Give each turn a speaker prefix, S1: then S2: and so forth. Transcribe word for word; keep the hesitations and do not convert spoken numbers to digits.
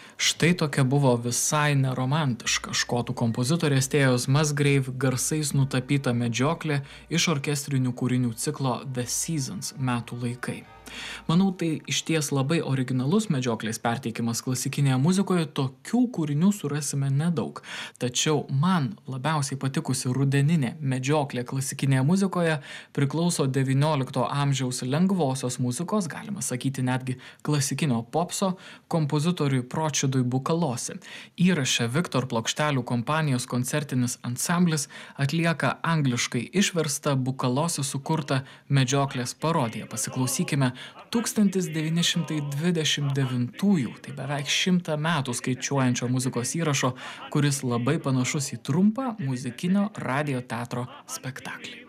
S1: Štai tokia buvo visai neromantiška škotų kompozitorės Tėjos Musgrave garsais nutapyta medžioklė iš orkestrinių kūrinių ciklo The Seasons metų laikai. Manau, tai išties labai originalus medžioklės perteikimas klasikinėje muzikoje, tokių kūrinių surasime nedaug. Tačiau man labiausiai patikusi rudeninė medžioklė klasikinėje muzikoje priklauso devyniolikto amžiaus lengvosios muzikos, galima sakyti netgi klasikinio popso, kompozitoriui Pročidui Bukalosi. Įraše Viktor plokštelių kompanijos koncertinis ansamblis atlieka angliškai išverstą Bukalosi sukurtą medžioklės parodiją. Pasiklausykime tūkstantis devyni šimtai dvidešimt devintųjų, tai beveik šimtą metų skaičiuojančio muzikos įrašo, kuris labai panašus į trumpą muzikinio radijo teatro spektaklį.